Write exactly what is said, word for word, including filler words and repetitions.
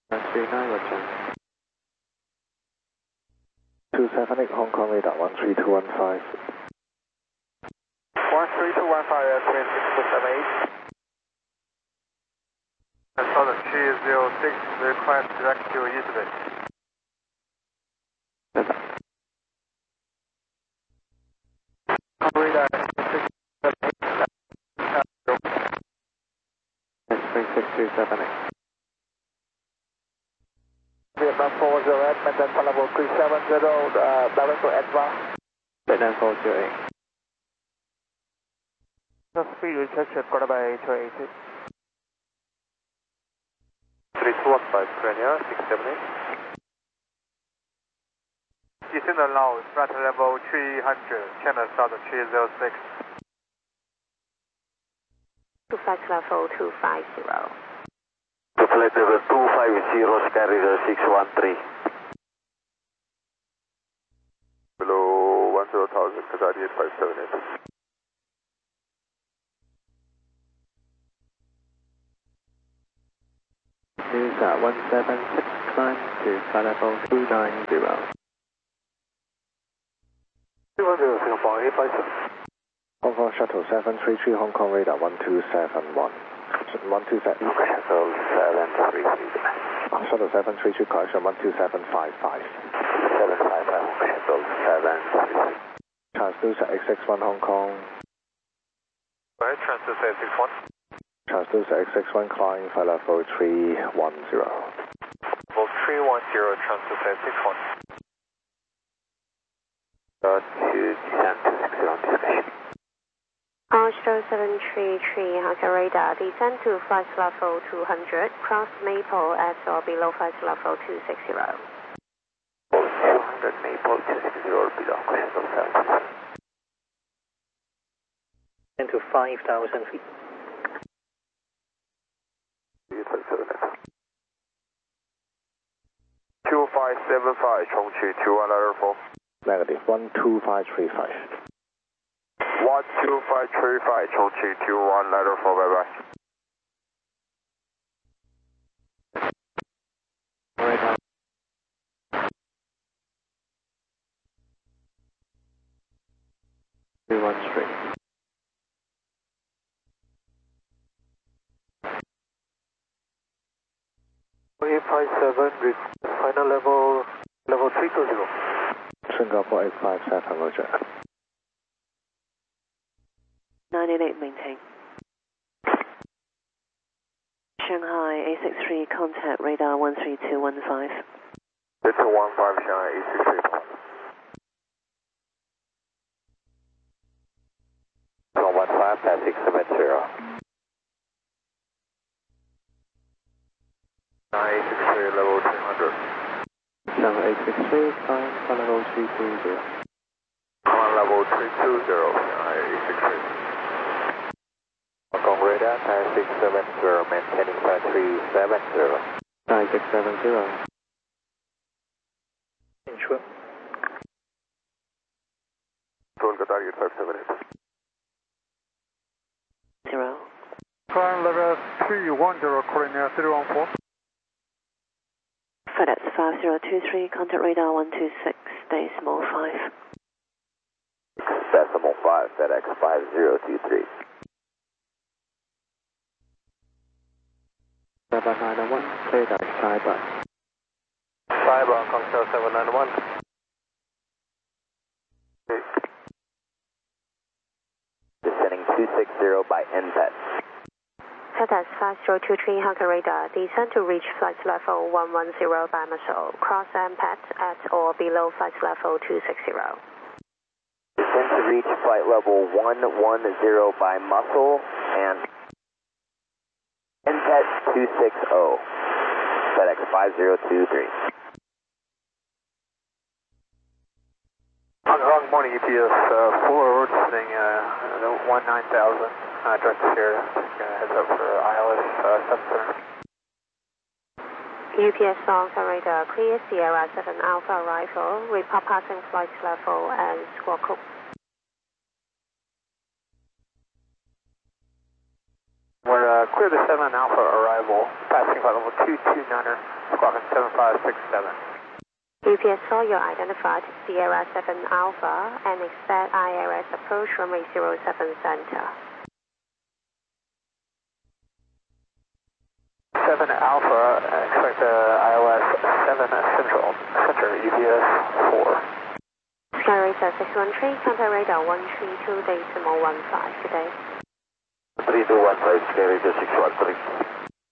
one three nine, Roger. two seven eight Hong Kong radar one three two one five. one three two one five, airplane six two seven eight. And Southern three zero six, request direct to Eastern. Radar six two seven eight. Spring six two seven eight. Vietnam four zero eight, maintain flight level three seven zero, uh, direct to Edva. Vietnam four zero eight. The speed restriction got by eight eight. three two one five, Premier, six seven eight. Descend now, flight level three hundred, channel Southern three zero six. To flight level two five zero. To flight level two five zero, sky radar six one three. Below one zero thousand, Kazadi eight five seven eight. News at one seven six, climb to flight level two nine zero. two one zero, Singapore eight five seven. Hong Kong Shuttle seven three three, Hong Kong radar one two seven one. one two seven. Shuttle seven three three. Shuttle seven three three, correction one two seven five five. seven five five, Shuttle seven three three. Transducer X six one Hong Kong. Right, transducer X six one. Transducer X six one, climb flight level three one zero. Level three one zero, transducer X six one. Got two descend to six zero discussion. Archer seven three three, Hong Kong radar, descend to flight level two hundred, cross Maple at or below flight level two six zero. two hundred Maple two six zero, below Shuttle seven three three. Into five thousand feet. two five seven five, Chongqing two one letter four. Negative one two five three five. one two five three five, Chongqing two one letter four, bye bye. Radar. three one three. eight five seven, final level, level three two zero. Singapore eight five seven, Roger. nine eight eight, maintain. Shanghai eight six three, contact radar one three two one five. eight two one five, Shanghai eight six three. one one five, pass six seven zero. eight six three, level three hundred. Shanghai eight six three, climb flight level three two zero. Command level three two zero, Shanghai eight six three. Hong Kong radar nine six seven zero, maintaining flight three seven zero. nine six seven zero. Sure. Control target five seven eight. Zero. Climb level three one zero, Korea three one four. FedEx five zero two three, contact radar one two six, decimal five. Decimal five, FedEx five zero two three. seven nine one, clear direct Cyber. Cyber, Hong Kong seven nine one. Descending two six zero by N P E T. FedEx five zero two three, Hong Kong radar, descend to reach flight level one one zero by muscle, cross M P E T at or below flight level two six zero. Descend to reach flight level one one zero by muscle and N P E T two six zero. FedEx five zero two three. Hong Kong morning E T S uh, forward, sending uh, one nine thousand. Uh, direct here, uh, heads up for I L S uh, seven. U P S Hong Kong radar, clear Sierra seven Alpha arrival, report passing flight level and squawk code. We're uh, clear the seven Alpha arrival, passing flight level two two niner, squawking seven five six seven. U P S four, you're identified Sierra seven Alpha and expect I R S approach runway zero seven center. seven Alpha, expect uh, I L S seven Central, Center, U P S four. Skyracer six one three, contact radar one three two decimal one five, good day. three two one five, Skyracer six one three.